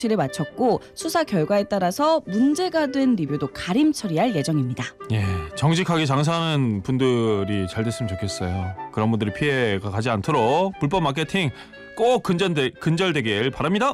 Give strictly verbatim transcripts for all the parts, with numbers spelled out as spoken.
를 마쳤고 수사 결과에 따라서 문제가 된 리뷰도 가림 처리할 예정입니다. 예, 정직하게 장사하는 분들이 잘 됐으면 좋겠어요. 그런 분들이 피해가 가지 않도록 불법 마케팅 꼭 근절되, 근절되길 바랍니다.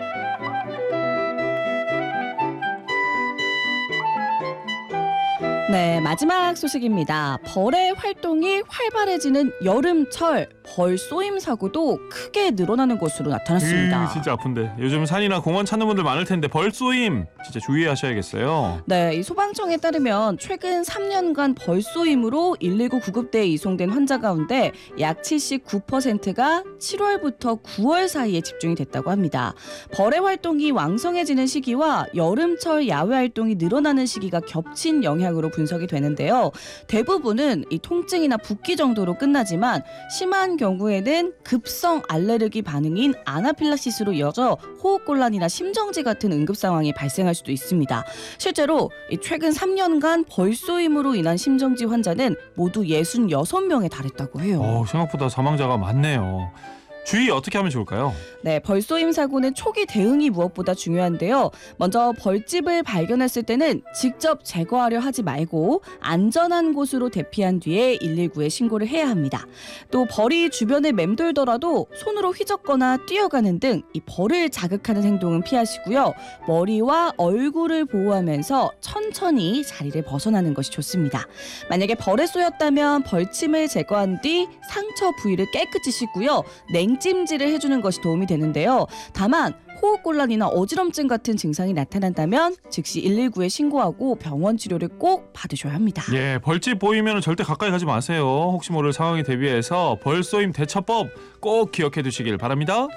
네, 마지막 소식입니다. 벌의 활동이 활발해지는 여름철 벌 쏘임 사고도 크게 늘어나는 것으로 나타났습니다. 으, 진짜 아픈데. 요즘 산이나 공원 찾는 분들 많을 텐데 벌 쏘임 진짜 주의하셔야겠어요. 네, 이 소방청에 따르면 최근 삼 년간 벌 쏘임으로 일일구 구급대에 이송된 환자 가운데 약 칠십구 퍼센트가 칠월부터 구월 사이에 집중이 됐다고 합니다. 벌의 활동이 왕성해지는 시기와 여름철 야외 활동이 늘어나는 시기가 겹친 영향으로 분석이 되는데요. 대부분은 이 통증이나 붓기 정도로 끝나지만 심한 경우에는 급성 알레르기 반응인 아나필락시스로 이어져 호흡곤란이나 심정지 같은 응급 상황이 발생할 수도 있습니다. 실제로 최근 삼 년간 벌쏘임으로 인한 심정지 환자는 모두 육십육 명에 달했다고 해요. 어, 생각보다 사망자가 많네요. 주의 어떻게 하면 좋을까요? 네, 벌쏘임 사고는 초기 대응이 무엇보다 중요한데요. 먼저 벌집을 발견했을 때는 직접 제거하려 하지 말고 안전한 곳으로 대피한 뒤에 일일구에 신고를 해야 합니다. 또 벌이 주변에 맴돌더라도 손으로 휘젓거나 뛰어가는 등 이 벌을 자극하는 행동은 피하시고요. 머리와 얼굴을 보호하면서 천천히 자리를 벗어나는 것이 좋습니다. 만약에 벌에 쏘였다면 벌침을 제거한 뒤 상처 부위를 깨끗이 씻고요. 냉찜질을 해주는 것이 도움이 되는데요. 다만 호흡곤란이나 어지럼증 같은 증상이 나타난다면 즉시 일일구에 신고하고 병원 치료를 꼭 받으셔야 합니다. 예, 벌집 보이면 절대 가까이 가지 마세요. 혹시 모를 상황에 대비해서 벌쏘임 대처법 꼭 기억해 두시길 바랍니다.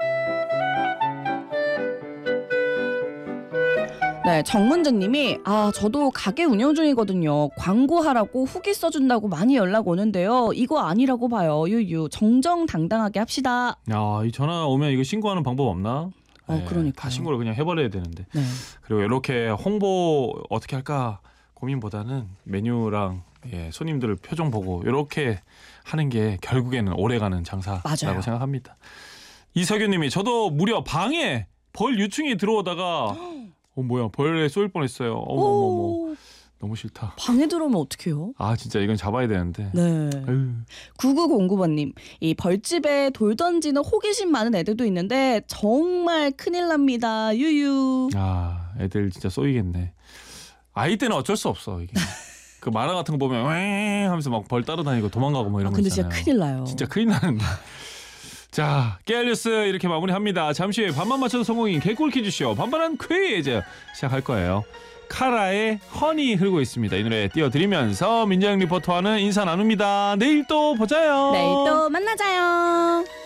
네, 정문정님이 아 저도 가게 운영 중이거든요. 광고하라고 후기 써준다고 많이 연락 오는데요. 이거 아니라고 봐요. 유유 정정당당하게 합시다. 야, 이 전화 오면 이거 신고하는 방법 없나? 어, 네, 그러니까요. 다 신고를 그냥 해버려야 되는데. 네. 그리고 이렇게 홍보 어떻게 할까 고민보다는 메뉴랑 예, 손님들 표정 보고 이렇게 하는 게 결국에는 오래가는 장사라고 맞아요. 생각합니다. 이석윤님이 저도 무려 방에 벌 유충이 들어오다가 어 뭐야 벌에 쏠 뻔했어요. 어머머머 오, 너무 싫다. 방에 들어오면 어떡해요? 아 진짜 이건 잡아야 되는데. 네. 아유. 구구공구 번님 이 벌집에 돌 던지는 호기심 많은 애들도 있는데 정말 큰일 납니다. 유유. 아 애들 진짜 쏘이겠네. 아이 때는 어쩔 수 없어 이게. 그 만화 같은 거 보면 왱 하면서 막 벌 따라다니고 도망가고 뭐 이런 아, 거 근데 있잖아요. 진짜 큰일 나요. 진짜 큰일 나는데. 자, 깨알뉴스 이렇게 마무리합니다. 잠시 후에 반만 맞춰서 성공인 개꿀 퀴즈쇼 반반한 퀴즈 시작할 거예요. 카라의 허니 흐르고 있습니다. 이 노래 띄워드리면서 민정 리포터와는 인사 나눕니다. 내일 또 보자요. 내일 또 만나자요.